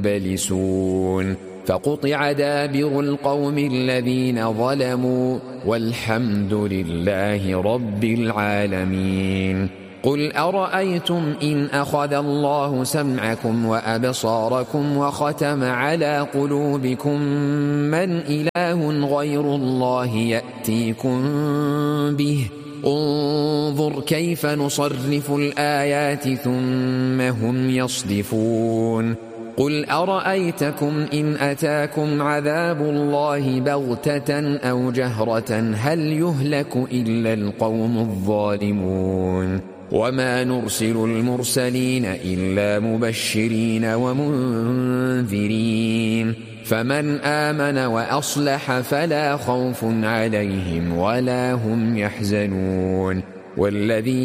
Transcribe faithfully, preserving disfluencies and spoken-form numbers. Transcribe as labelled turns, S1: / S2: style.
S1: يبلسون فقطع دابر القوم الذين ظلموا والحمد لله رب العالمين. قل أرأيتم إن أخذ الله سمعكم وأبصاركم وختم على قلوبكم من إله غير الله يأتيكم به انظر كيف نصرف الآيات ثم هم يصدفون. قل أرأيتكم إن أتاكم عذاب الله بغتة أو جهرة هل يهلك إلا القوم الظالمون. وما نرسل المرسلين إلا مبشرين ومنذرين فمن آمن وأصلح فلا خوف عليهم ولا هم يحزنون. والذين